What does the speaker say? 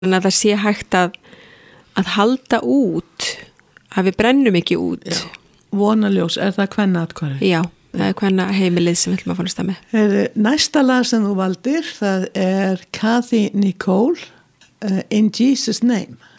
Þannig að það sé hægt að halda út, að við brennum ekki út. Já. Vonaljós, það kvennaatkvæði? Já, það kvenna heimilið sem við ætlum að fara að stað með. Næsta lag sem þú valdir, það Kathy Nicole, In Jesus Name.